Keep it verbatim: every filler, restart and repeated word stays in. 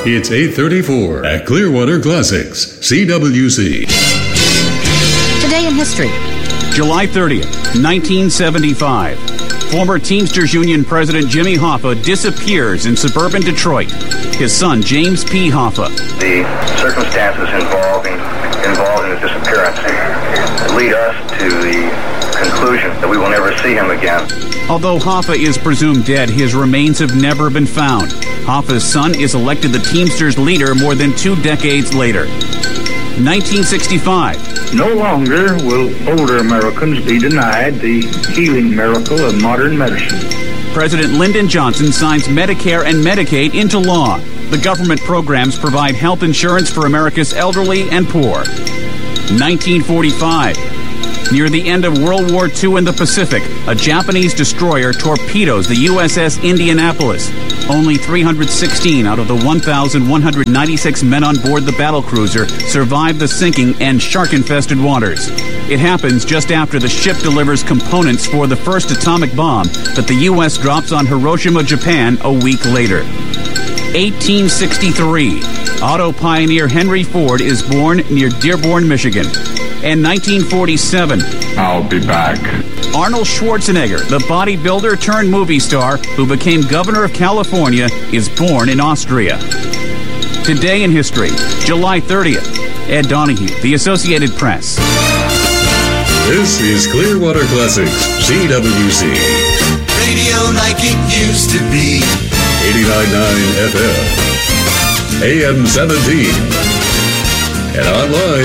It's eight thirty-four at Clearwater Classics, C W C. Today in history. July thirtieth, nineteen seventy-five. Former Teamsters Union President Jimmy Hoffa disappears in suburban Detroit. His son, James P. Hoffa. The circumstances involving involved in his disappearance lead us to the conclusion that we will never see him again. Although Hoffa is presumed dead, his remains have never been found. Hoffa's son is elected the Teamsters leader more than two decades later. nineteen sixty-five. No longer will older Americans be denied the healing miracle of modern medicine. President Lyndon Johnson signs Medicare and Medicaid into law. The government programs provide health insurance for America's elderly and poor. nineteen forty-five. Near the end of World War Two in the Pacific, a Japanese destroyer torpedoes the U S S Indianapolis. Only three hundred sixteen out of the one thousand one hundred ninety-six men on board the battlecruiser survived the sinking and shark-infested waters. It happens just after the ship delivers components for the first atomic bomb that the U S drops on Hiroshima, Japan, a week later. eighteen sixty-three. Auto pioneer Henry Ford is born near Dearborn, Michigan. And nineteen forty-seven. I'll be back. Arnold Schwarzenegger, the bodybuilder turned movie star who became governor of California, is born in Austria. Today in history, July thirtieth. Ed Donahue, The Associated Press. This is Clearwater Classics, C W C. Radio like it used to be. eighty-nine point nine F M. A M seventeen. And online